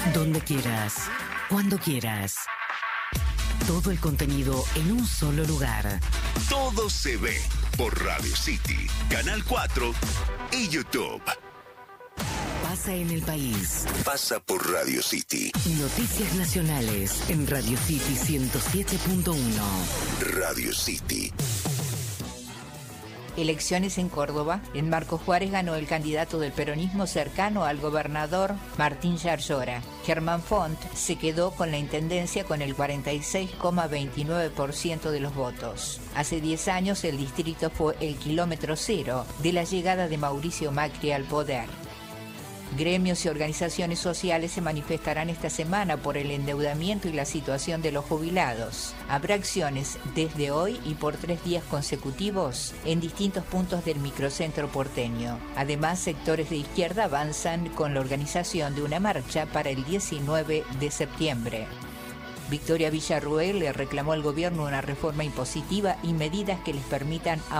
Donde quieras, cuando quieras. Todo el contenido en un solo lugar. Todo se ve por Radio City, Canal 4 y YouTube. Pasa en el país. Pasa por Radio City. Noticias nacionales en Radio City 107.1. Radio City. Elecciones en Córdoba. En Marcos Juárez ganó el candidato del peronismo cercano al gobernador Martín Yarlora. Germán Font se quedó con la intendencia con el 46,29% de los votos. Hace 10 años el distrito fue el kilómetro cero de la llegada de Mauricio Macri al poder. Gremios y organizaciones sociales se manifestarán esta semana por el endeudamiento y la situación de los jubilados. Habrá acciones desde hoy y por 3 días consecutivos en distintos puntos del microcentro porteño. Además, sectores de izquierda avanzan con la organización de una marcha para el 19 de septiembre. Victoria Villarruel le reclamó al gobierno una reforma impositiva y medidas que les permitan